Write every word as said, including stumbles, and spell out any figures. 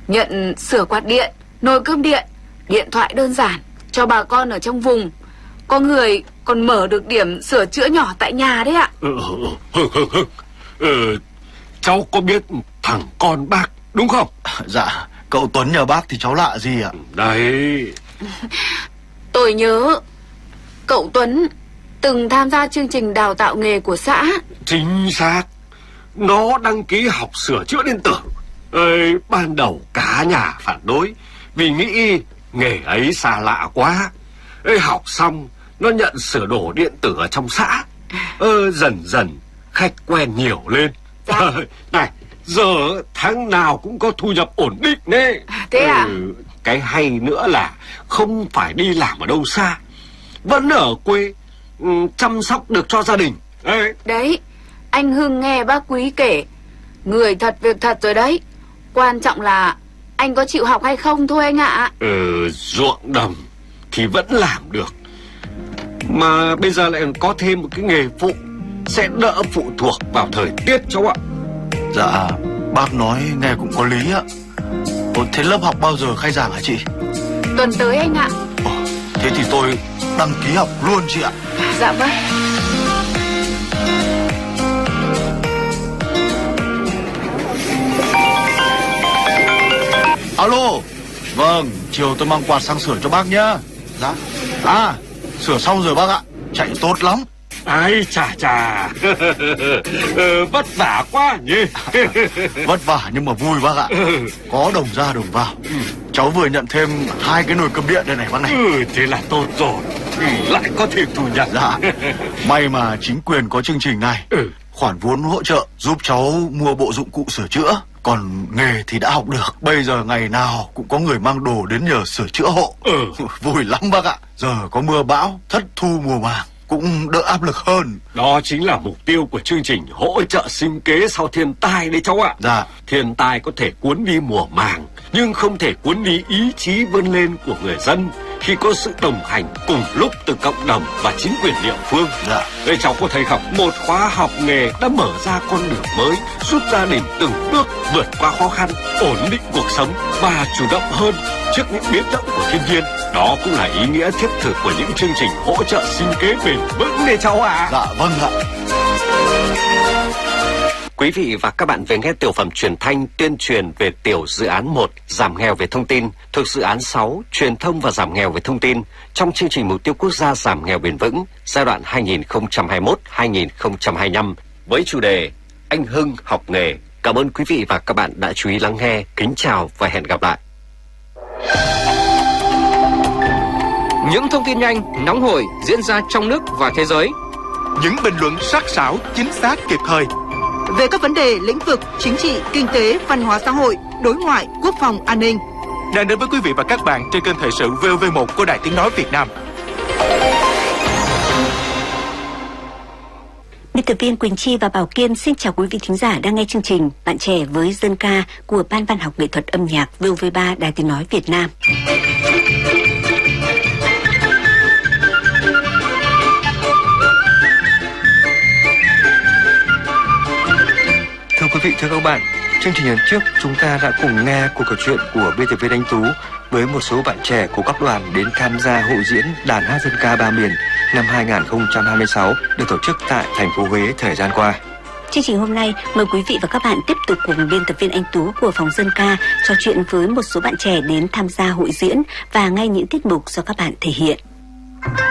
nhận sửa quạt điện, nồi cơm điện, điện thoại đơn giản cho bà con ở trong vùng. Có người còn mở được điểm sửa chữa nhỏ tại nhà đấy ạ. Ừ, ừ, ừ, ừ, ừ. Cháu có biết thằng con bác đúng không? Dạ, cậu Tuấn nhờ bác thì cháu lạ gì ạ? Đấy. Tôi nhớ cậu Tuấn từng tham gia chương trình đào tạo nghề của xã. Chính xác. Nó đăng ký học sửa chữa điện tử. Ê, ban đầu cả nhà phản đối vì nghĩ nghề ấy xa lạ quá. Ê, học xong nó nhận sửa đồ điện tử ở trong xã. Ê, dần dần khách quen nhiều lên. Dạ. À, này, giờ tháng nào cũng có thu nhập ổn định đấy. Thế à? Ừ, cái hay nữa là không phải đi làm ở đâu xa, vẫn ở quê, ừ, chăm sóc được cho gia đình. Ê. Đấy, anh Hưng nghe bác Quý kể, người thật việc thật rồi đấy. Quan trọng là anh có chịu học hay không thôi anh ạ. Ừ, ruộng đồng thì vẫn làm được, mà bây giờ lại có thêm một cái nghề phụ, sẽ đỡ phụ thuộc vào thời tiết cháu ạ. Dạ, bác nói nghe cũng có lý ạ. Ồ, thế lớp học bao giờ khai giảng hả chị? Tuần tới anh ạ. Ồ, thế thì tôi đăng ký học luôn chị ạ. Dạ vâng. Alo. Vâng, chiều tôi mang quạt sang sửa cho bác nhá. Dạ. À, sửa xong rồi bác ạ. Chạy tốt lắm. Ai chà chà. Ừ, vất vả quá nhỉ. Vất vả nhưng mà vui bác ạ. Có đồng ra đồng vào. Cháu vừa nhận thêm hai cái nồi cơm điện đây này bác này. Ừ, thế là tốt rồi. Ừ, lại có thêm thu nhập. Dạ. May mà chính quyền có chương trình này. Ừ. Khoản vốn hỗ trợ giúp cháu mua bộ dụng cụ sửa chữa. Còn nghề thì đã học được. Bây giờ ngày nào cũng có người mang đồ đến nhờ sửa chữa hộ. Ừ. Vui lắm bác ạ. Giờ có mưa bão, thất thu mùa màng cũng đỡ áp lực hơn. Đó chính là mục tiêu của chương trình hỗ trợ sinh kế sau thiên tai đấy cháu ạ. Dạ. Thiên tai có thể cuốn đi mùa màng, nhưng không thể cuốn đi ý chí vươn lên của người dân khi có sự đồng hành cùng lúc từ cộng đồng và chính quyền địa phương. Dạ. Đây cháu có thấy không, một khóa học nghề đã mở ra con đường mới, giúp gia đình từng bước vượt qua khó khăn, ổn định cuộc sống và chủ động hơn trước những biến động của thiên nhiên. Đó cũng là ý nghĩa thiết thực của những chương trình hỗ trợ sinh kế bền vững đấy cháu ạ. À. Dạ vâng ạ. Quý vị và các bạn vừa nghe tiểu phẩm truyền thanh tuyên truyền về tiểu dự án một giảm nghèo về thông tin thuộc dự án sáu truyền thông và giảm nghèo về thông tin trong chương trình mục tiêu quốc gia giảm nghèo bền vững giai đoạn hai nghìn không trăm hai mươi mốt đến hai nghìn không trăm hai mươi lăm với chủ đề Anh Hưng học nghề. Cảm ơn quý vị và các bạn đã chú ý lắng nghe. Kính chào và hẹn gặp lại. Những thông tin nhanh, nóng hổi diễn ra trong nước và thế giới. Những bình luận sắc sảo, chính xác, kịp thời về các vấn đề lĩnh vực chính trị, kinh tế, văn hóa xã hội, đối ngoại, quốc phòng, an ninh đang đến với quý vị và các bạn trên kênh thời sự vê o vê một của Đài Tiếng nói Việt Nam. Biên tập viên Quỳnh Chi và Bảo Kiên xin chào quý vị thính giả đang nghe chương trình Bạn trẻ với dân ca của Ban Văn học nghệ thuật âm nhạc vê o vê ba Đài Tiếng nói Việt Nam. Thưa quý vị, thưa các bạn, chương trình lần trước chúng ta đã cùng nghe cuộc trò chuyện của biên tập viên Anh Tú với một số bạn trẻ của các đoàn đến tham gia hội diễn đàn hát dân ca ba miền năm hai nghìn không trăm hai mươi sáu được tổ chức tại thành phố Huế thời gian qua. Chương trình hôm nay mời quý vị và các bạn tiếp tục cùng biên tập viên Anh Tú của phòng dân ca trò chuyện với một số bạn trẻ đến tham gia hội diễn và nghe những tiết mục do các bạn thể hiện.